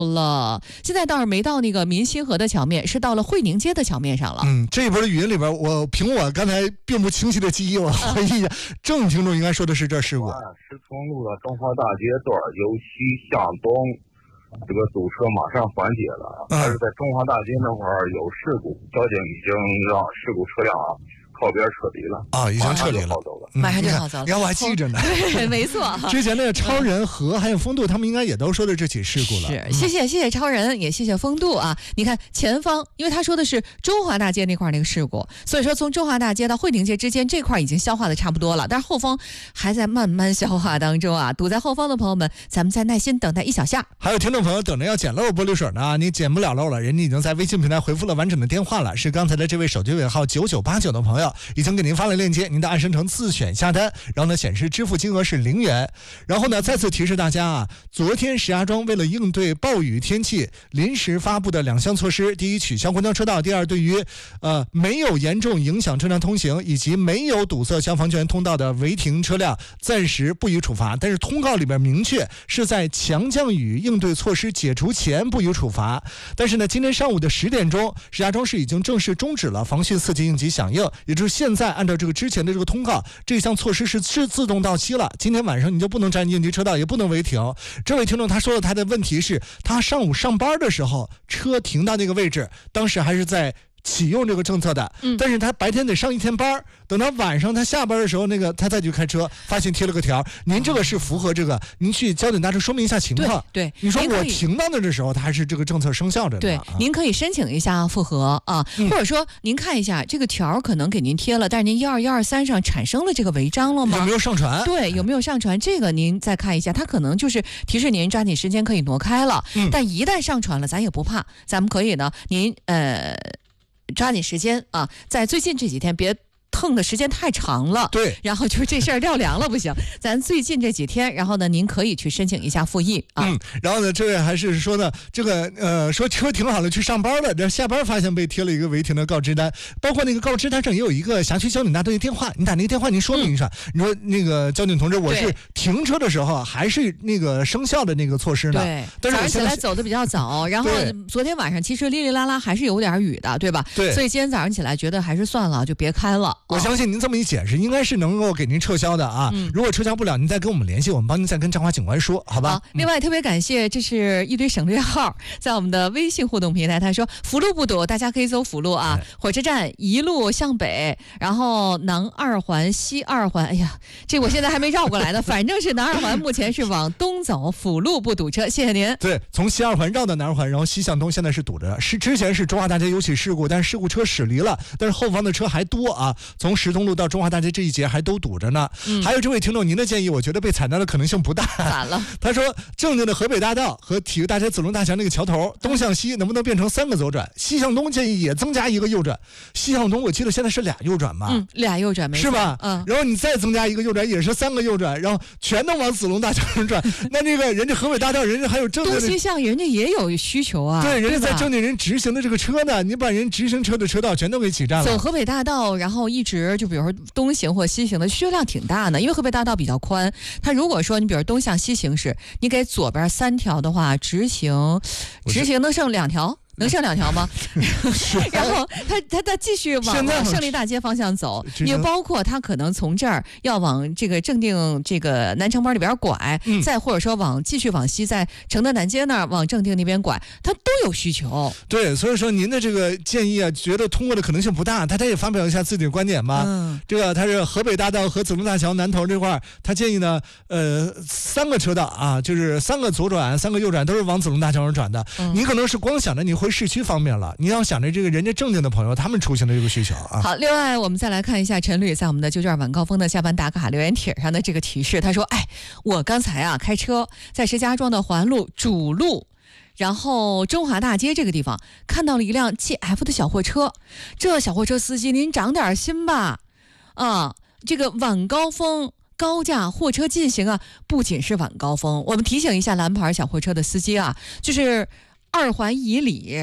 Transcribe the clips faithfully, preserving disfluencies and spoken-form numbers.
了，现在倒是没到那个民心河的桥面，是到了惠宁街的桥面上了。 嗯，这一波的语音里边，我凭我刚才并不清晰的记忆，我回忆一下，正听众应该说的是这事故。 石崇路的中华大街段由西向东，这个堵车马上缓解了，但是在中华大街那块儿有事故，交警已经让事故车辆啊靠边撤离了啊，已经撤离了， 马上就好走了。 你看我还记着呢， 对，没错。 之前那个超人和还有风度，他们应该也都说的这起事故了。 是，谢谢谢谢超人，也谢谢风度啊！你看前方，因为他说的是中华大街那块那个事故，所以说从中华大街到惠宁街之间这块已经消化的差不多了，但是后方还在慢慢消化当中啊！堵在后方的朋友们，咱们再耐心等待一小下。 还有听众朋友等着要捡漏玻璃水呢，你捡不了漏了，人家已经在微信平台回复了完整的电话了，是刚才的这位手机尾号九九八九的朋友已经给您发了链接，您的按生成自选下单，然后呢显示支付金额是零元。然后呢再次提示大家啊，昨天石家庄为了应对暴雨天气临时发布的两项措施，第一取消公交车道，第二对于呃没有严重影响正常通行以及没有堵塞消防救援通道的违停车辆暂时不予处罚，但是通告里边明确是在强降雨应对措施解除前不予处罚。但是呢今天上午的十点钟，石家庄市已经正式终止了防汛四级应急响应，也就是现在按照这个之前的这个通告，这项措施是是自动到期了，今天晚上你就不能占应急车道，也不能违停。这位听众他说的他的问题是，他上午上班的时候车停到那个位置，当时还是在启用这个政策的，但是他白天得上一天班，等到晚上他下班的时候，那个他再去开车，发现贴了个条，您这个是符合这个，您去交警大车说明一下情况。 对，对你说我停到那的时候，他还是这个政策生效着呢。 对， 啊、 您可以申请一下复核啊，嗯、或者说您看一下这个条可能给您贴了，但是您一二一二三上产生了这个违章了吗？ 有没有上传？ 对，有没有上传？这个您再看一下，他可能就是提示您抓紧时间可以挪开了，嗯、但一旦上传了，咱也不怕，咱们可以呢，您呃。抓紧时间啊，在最近这几天别腾的时间太长了， 对， 然后就是这事儿撂凉了不行，咱最近这几天，然后呢，您可以去申请一下复议啊。 嗯，然后呢，这位还是说呢，这个呃，说车停好了去上班了，这下班发现被贴了一个违停的告知单，包括那个告知单上也有一个辖区交警大队的电话，你打那个电话您说明一下，嗯、你说那个交警同志，我是停车的时候还是那个生效的那个措施呢？ 对， 但是早上起来走的比较早，然后昨天晚上其实哩哩啦啦还是有点雨的，对吧？ 对， 所以今天早上起来觉得还是算了，就别开了。 我相信您这么一解释，应该是能够给您撤销的啊。嗯、如果撤销不了，您再跟我们联系，我们帮您再跟张华警官说，好吧？ 好，另外特别感谢，这是一堆省略号，在我们的微信互动平台，他说辅路不堵，大家可以走辅路啊。火车站一路向北，然后南二环、西二环，哎呀，这我现在还没绕过来呢，反正是南二环目前是往东走，辅路不堵车，谢谢您。 对，从西二环绕到南二环，然后西向东，现在是堵着。是之前是中华大街有起事故，但是事故车驶离了，但是后方的车还多啊，从石通路到中华大街这一节还都堵着呢。嗯、还有这位听众，您的建议我觉得被采纳的可能性不大。 咋了？ 他说正定的河北大道和体育大街子龙大桥那个桥头东向西能不能变成三个左转？西向东建议也增加一个右转。西向东我记得现在是俩右转吧？ 嗯，俩右转没错， 是吧？ 嗯， 然后你再增加一个右转也是三个右转，然后全都往子龙大桥上转。那这个人家河北大道人家还有正定东西向人家也有需求啊。 对，人家在正定人直行的这个车呢，你把人直行车的车道全都给挤占了。 走河北大道，然后一直就比如说东行或西行的需求量挺大的，因为河北大道比较宽。它如果说你比如东向西行驶，你给左边三条的话，直行直行能剩两条。能剩两条吗？然后他他他继续往胜利大街方向走，也包括他可能从这儿要往这个正定这个南城门里边拐，嗯、再或者说往继续往西，在承德南街那儿往正定那边拐，他都有需求。 对，所以说您的这个建议啊，觉得通过的可能性不大，他他也发表一下自己的观点吧。嗯，这个他是河北大道和子龙大桥南头这块，他建议呢，呃，三个车道啊，就是三个左转，三个右转，都是往子龙大桥上转的。嗯、你可能是光想着你回市区方面了，你要想着这个人家正定的朋友他们出行的这个需求啊。 好，另外我们再来看一下陈吕在我们的九卷晚高峰的下班打卡留言帖上的这个提示，他说：“哎，我刚才啊开车在石家庄的环路主路。”然后中华大街这个地方看到了一辆 G F 的小货车，这小货车司机您长点心吧，啊，这个晚高峰高架货车进行啊，不仅是晚高峰，我们提醒一下蓝牌小货车的司机啊，就是二环以里。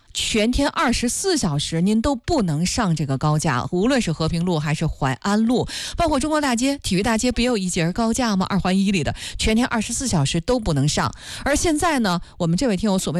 全天二十四小时您都不能上这个高架，无论是和平路还是淮安路，包括中国大街、体育大街，不也有一节高架吗？二环一里的全天二十四小时都不能上。而现在呢，我们这位听友所谓